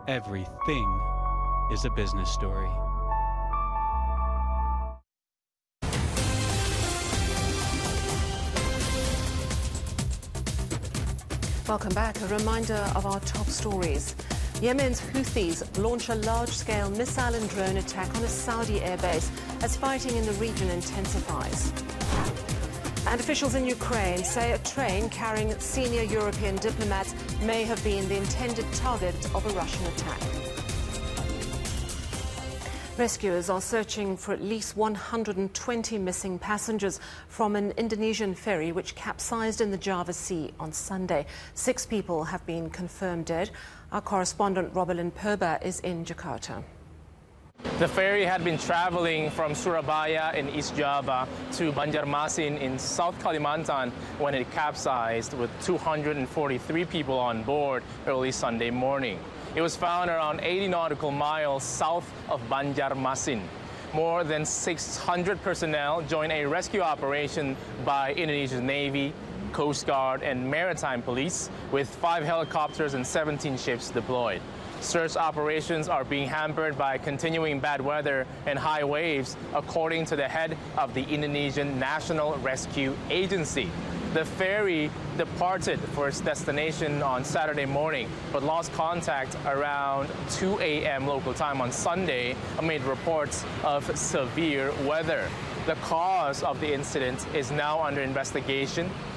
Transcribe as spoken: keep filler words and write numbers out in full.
Everything is a business story. Welcome back. A reminder of our top stories. Yemen's Houthis launch a large-scale missile and drone attack on a Saudi airbase as fighting in the region intensifies. And officials in Ukraine say a train carrying senior European diplomats may have been the intended target of a Russian attack. Rescuers are searching for at least one hundred twenty missing passengers from an Indonesian ferry which capsized in the Java Sea on Sunday. Six people have been confirmed dead. Our correspondent Robelin Purba is in Jakarta. The ferry had been traveling from Surabaya in East Java to Banjarmasin in South Kalimantan when it capsized with two hundred forty-three people on board early Sunday morning. It was found around eighty nautical miles south of Banjarmasin. More than six hundred personnel joined a rescue operation by Indonesia's Navy, Coast Guard, and Maritime Police, with five helicopters and seventeen ships deployed. Search operations are being hampered by continuing bad weather and high waves, according to the head of the Indonesian National Rescue Agency. The ferry departed for its destination on Saturday morning, but lost contact around two A M local time on Sunday amid reports of severe weather. The cause of the incident is now under investigation.